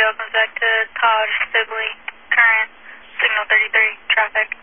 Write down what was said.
comes back to Todd Sibley, current signal 33, traffic.